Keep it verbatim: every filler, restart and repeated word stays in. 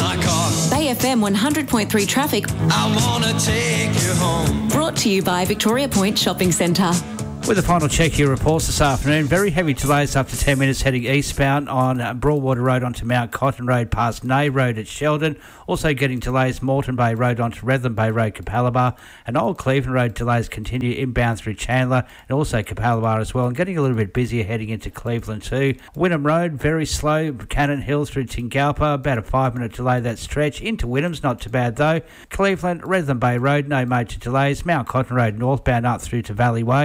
my car. Bay F M one hundred point three traffic. I wanna take you home. Brought to you by Victoria Point Shopping Centre. With the final check here reports this afternoon, very heavy delays up to ten minutes heading eastbound on Broadwater Road onto Mount Cotton Road past Nay Road at Sheldon. Also getting delays Moreton Bay Road onto Redland Bay Road, Capalaba. And Old Cleveland Road delays continue inbound through Chandler and also Capalaba as well. And getting a little bit busier heading into Cleveland too. Wynnum Road, very slow. Cannon Hill through Tingalpa, about a five minute delay that stretch. Into Wynnum's, not too bad though. Cleveland, Redland Bay Road, no major delays. Mount Cotton Road northbound up through to Valley Way.